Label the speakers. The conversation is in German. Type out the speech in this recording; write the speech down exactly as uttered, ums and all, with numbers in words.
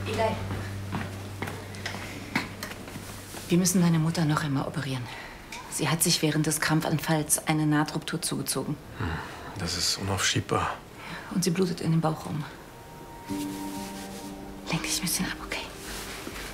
Speaker 1: Eli. Wir müssen deine Mutter noch einmal operieren. Sie hat sich während des Krampfanfalls eine Nahtruptur zugezogen.
Speaker 2: Hm, das ist unaufschiebbar.
Speaker 1: Und sie blutet in den Bauch rum. Lenk dich ein bisschen ab, okay?